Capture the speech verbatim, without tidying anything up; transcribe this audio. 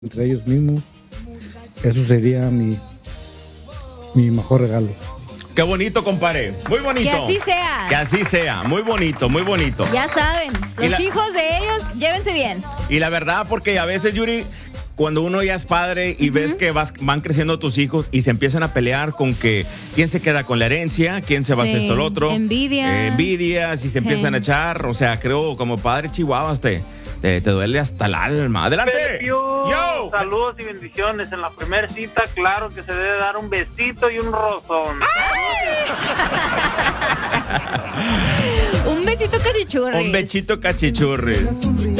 entre ellos mismos. Eso sería mi, mi mejor regalo. Qué bonito, compadre. Muy bonito. Que así sea. Que así sea. Muy bonito, muy bonito. Ya saben, Y los la- hijos de ellos, llévense bien. Y la verdad, porque a veces, Yuri, cuando uno ya es padre y ves que vas, van creciendo tus hijos y se empiezan a pelear con que quién se queda con la herencia, quién se va a hacer Sí, esto, lo otro. envidia. Eh, envidias y se Sí. empiezan a echar. O sea, creo como padre chihuahuas te, te, te duele hasta el alma. ¡Adelante! Pepiu, ¡Yo! saludos y bendiciones. En la primera cita, claro que se debe dar un besito y un rozón. Un besito casi churri. Un bechito cachichurri.